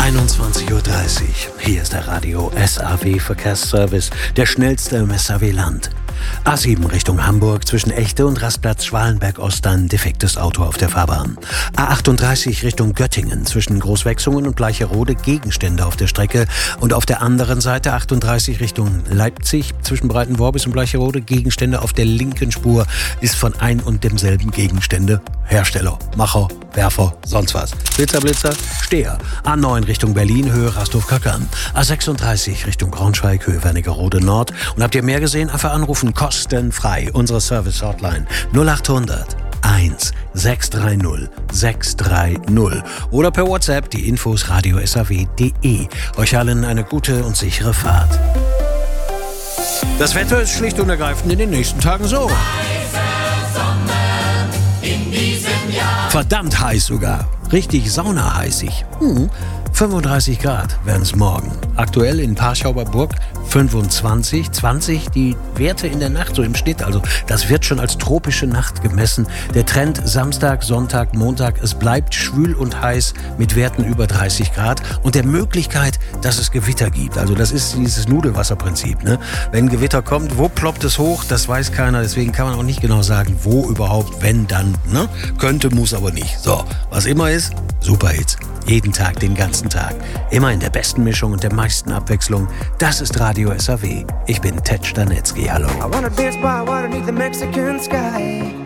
21:30 Uhr. Hier ist der Radio SAW Verkehrsservice, der schnellste im SAW-Land. A7 Richtung Hamburg zwischen Echte und Rastplatz Schwalenberg-Ost ein defektes Auto auf der Fahrbahn. A38 Richtung Göttingen zwischen Großwechsungen und Bleicherode Gegenstände auf der Strecke. Und auf der anderen Seite 38 Richtung Leipzig zwischen Breitenworbis und Bleicherode Gegenstände auf der linken Spur ist von ein und demselben Gegenstände Hersteller, Macher, Werfer, sonst was. Blitzer, Steher. A9 Richtung Berlin, Höhe Rasthof-Kackern. A36 Richtung Braunschweig, Höhe Wernigerode Nord. Und habt ihr mehr gesehen? Einfach anrufen, kostenfrei. Unsere Service-Hotline 0800 1 630 630. Oder per WhatsApp die Infos radio-saw.de. Euch allen eine gute und sichere Fahrt. Das Wetter ist schlicht und ergreifend in den nächsten Tagen so. Verdammt heiß sogar. Richtig saunaheißig. 35 Grad werden es morgen. Aktuell in Parschau bei Burg 25, 20 die Werte in der Nacht so im Schnitt. Also das wird schon als tropische Nacht gemessen. Der Trend Samstag, Sonntag, Montag, es bleibt schwül und heiß mit Werten über 30 Grad und der Möglichkeit, dass es Gewitter gibt. Also das ist dieses Nudelwasserprinzip. Ne? Wenn Gewitter kommt, wo ploppt es hoch? Das weiß keiner. Deswegen kann man auch nicht genau sagen, wo überhaupt, wenn dann. Ne? Könnte, muss aber nicht. So, was immer ist, Superhits. Jeden Tag, den ganzen Tag. Immer in der besten Mischung und der meisten Abwechslung. Das ist Radio SAW. Ich bin Ted Stanetzky. Hallo. I wanna dance by water beneath the Mexican sky.